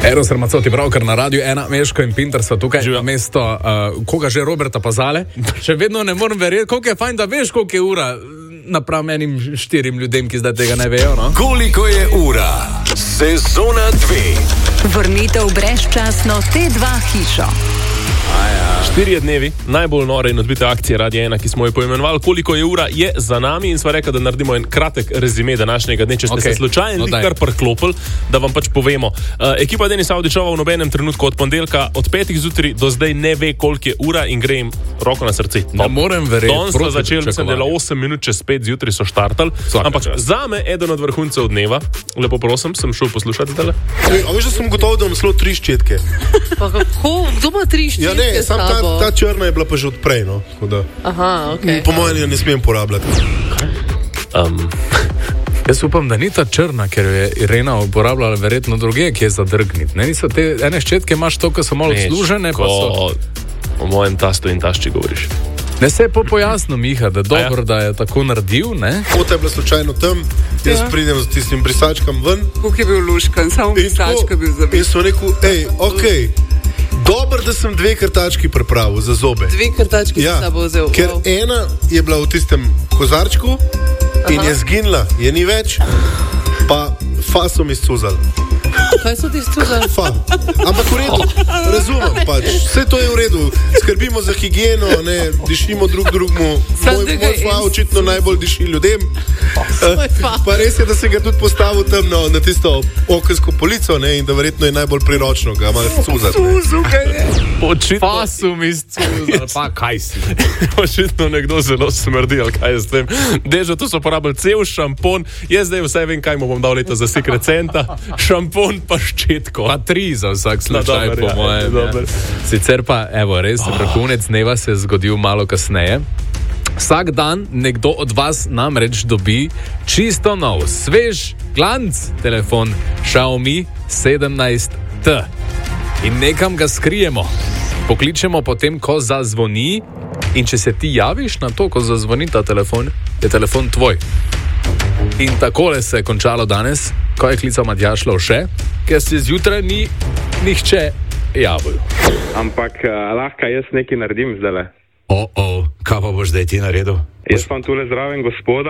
Eros Ramacoti, pravkar na Radiu 1, Meško in Pinter so tukaj na mesto, koga že, Roberta Pazale. Še vedno ne morem verjeti, koliko je fajn, da veš, koliko je ura napram enim 4 ljudem, ki zdaj tega ne vejo, no? Koliko je ura? Sezona 2. Vrnitev brezčasno T2 hišo. 4 dnevi, najbolj nore in odbite akcije Radia 1, ki smo jo poimenovali Koliko je ura, je za nami in sva rekla, da naredimo en kratek rezime današnjega dne, če ste se slučajno kar priklopili, da vam pač povemo. Ekipa Denis Avdićova v nobenem trenutku od ponedeljka od 5 zjutraj do zdaj ne ve, koliko je ura in gre jim roko na srce. Ne morem verjeti. Danes smo začeli, mislim, dela 8 minut čez 5 zjutraj so štartali, ampak zame eden od vrhuncev dneva, lepo prosim, sem šel poslušati zdaj. A veš, da sem gotov, da imam zelo 3 ščetke. Pa kako? Kdo ima 3 ščetke? Ja ne, sam ta črna je bila pa že odprej, no. Aha, okej. Po mojem jo ne smem porabljati. Jaz upam, da ni ta črna, ker jo je Irena uporabljala verjetno druge, ki je zadrgniti. Ne, niso te ene ščetke, imaš to, ko so malo odslužene, pa so... O mojem tastu in tašči govoriš. Ne se je popojasnil, Miha, da je dobro, da je tako naredil, ne? Pota je bila slučajno tam, jaz pridem z tistim brisačkam ven. Kuk je bil luškan, samo brisačka bil zabit. In so rekel, okej, dobro, da sem 2 krtački pripravil za zobe. 2 krtački si sabo vzel. Ker ena je bila v tistem kozarčku in je zginila, je ni več, pa fa so mi scuzali. Kaj so ti scuzali? Fa. Ampak v redu, razumem pač, vse to je v redu, skrbimo za higieno, ne, dišimo drugmu, moj fa očitno najbolj diši ljudem. Pa res je, da sem ga tudi postavil tam na tisto okensko polico, ne, in da verjetno je najbolj priročno ga malo scuzati. Fa so mi scuzali, pa kaj si? Očitno nekdo zelo smrdi, ali kaj je s tem. Dežo, tu so porabili cel šampon, jaz zdaj vsaj vem, kaj mu bom dal leta za Secret Centa, šampon pa ščetko. Pa 3 za vsak slučaj, po mojem. Sicer pa, evo, res, vrhunec dneva se je zgodil malo kasneje. Vsak dan nekdo od vas namreč dobi čisto nov, svež, glanc telefon Xiaomi 17T. In nekam ga skrijemo. Pokličemo potem, ko zazvoni, in če se ti javiš na to, ko zazvoni ta telefon, je telefon tvoj. In takole se je končalo danes, ko je klical Matjaž Lovše, ker se zjutraj ni nihče javil. Ampak lahko jaz nekaj naredim zdajle. Kaj pa boš zdaj ti naredil? Jaz vam tule zraven gospoda.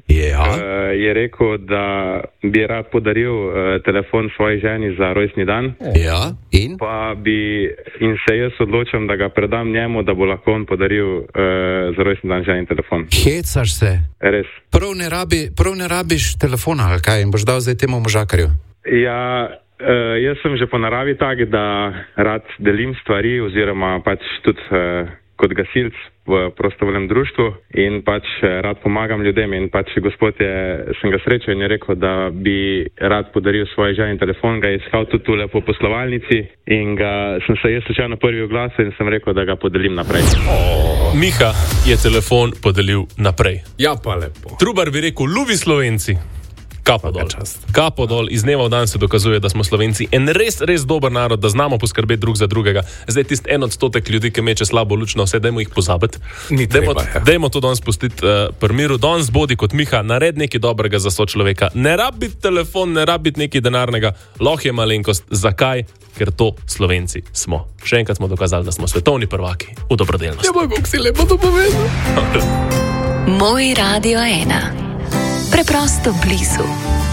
Je rekel, da bi rad podaril telefon svoji ženi za rojstni dan. Ja, in? In se jaz odločam, da ga predam njemu, da bo lahko on podaril za rojstni dan ženi telefon. Hecaš se? Res. Prav ne rabiš telefona, ali kaj? In boš dal zdaj temu možakarju? Ja, jaz sem že po naravi tak, da rad delim stvari oziroma pač tudi kot gasilc v prostovoljnem društvu in pač rad pomagam ljudem in pač gospod sem ga srečal in je rekel, da bi rad podaril svoj ženi telefon, ga je iskal tudi tule po poslovalnici in sem se jaz slučajno prvi oglasil in sem rekel, da ga podelim naprej. Miha je telefon podelil naprej. Ja, pa lepo. Trubar bi rekel, ljubi Slovenci. Kapo dol, iz dneva v dan se dokazuje, da smo Slovenci en res dober narod, da znamo poskrbeti drug za drugega. Zdaj tist 1% ljudi, ki meče slabo luč na vse, dajmo jih pozabiti. Dajmo to danes pustiti pri miru. Danes bodi kot Miha, nared nekaj dobrega za sočloveka. Ne rabi telefon, ne rabi nekaj denarnega, lahko je malenkost. Zakaj? Ker to Slovenci smo. Še enkrat smo dokazali, da smo svetovni prvaki v dobrodelnosti. Ja, kako si lepo to povedal. Moj Radio 1. Preprosto blizu.